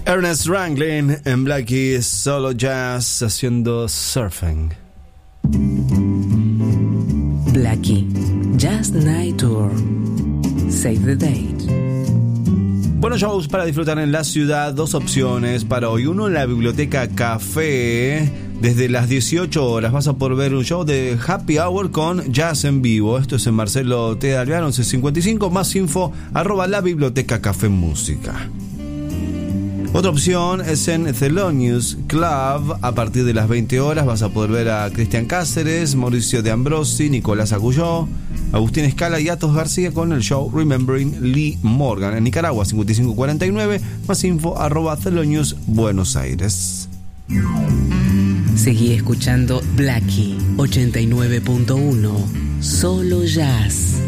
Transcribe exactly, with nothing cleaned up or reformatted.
Ernest Ranglin en Blackie, solo jazz haciendo surfing. Blackie, Jazz Night Tour. Save the date. Buenos shows para disfrutar en la ciudad, dos opciones para hoy. Uno en la Biblioteca Café, desde las dieciocho horas vas a poder ver un show de Happy Hour con jazz en vivo. Esto es en Marcelo T. Alvear, once cincuenta y cinco, más info, arroba la Biblioteca Café Música. Otra opción es en Thelonious Club. A partir de las veinte horas vas a poder ver a Cristian Cáceres, Mauricio de Ambrosi, Nicolás Agulló, Agustín Escala y Atos García con el show Remembering Lee Morgan. En Nicaragua, cincuenta y cinco cuarenta y nueve, más info, arroba Thelonious Buenos Aires. Seguí escuchando Blackie ochenta y nueve punto uno, solo jazz.